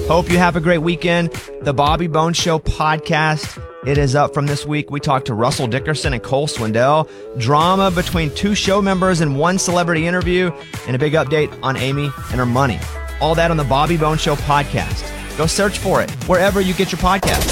Hope you have a great weekend. The Bobby Bones Show podcast. It is up from this week. We talked to Russell Dickerson and Cole Swindell. Drama between two show members and one celebrity interview. And a big update on Amy and her money. All that on the Bobby Bones Show podcast. Go search for it wherever you get your podcasts.